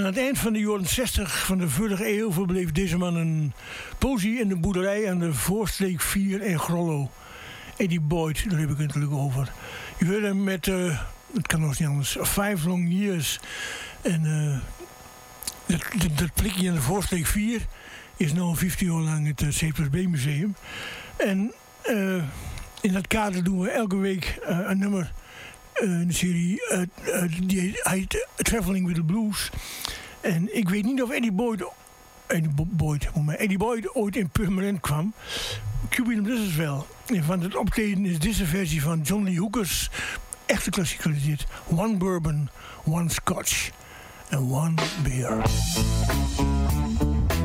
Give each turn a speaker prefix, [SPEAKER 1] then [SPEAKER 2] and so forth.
[SPEAKER 1] het eind van de jaren 60 van de vorige eeuw verbleef deze man een posie in de boerderij aan de Voorstreek 4 in Grollo. Eddie Boyd, daar heb ik het natuurlijk over. Je hoort hem met, het kan nog niet anders, 5 Long Years. En dat plekje in de Voorstreek 4 is nu 15 jaar lang het C+B museum. En in dat kader doen we elke week een nummer. Een serie die heet Traveling with the Blues. En ik weet niet of Eddie Boyd ooit in Purmerend kwam. Cuban Blizzards wel. En van het optreden is deze versie van John Lee Hooker's echte klassieker dit. One bourbon, one scotch and one beer.